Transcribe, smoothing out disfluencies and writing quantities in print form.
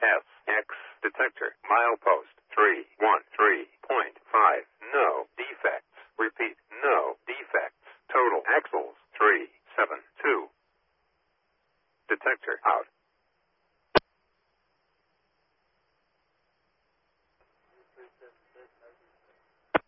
SX detector. Milepost 313.5. No defects. Repeat, no defects. Total axles 372. Detector out.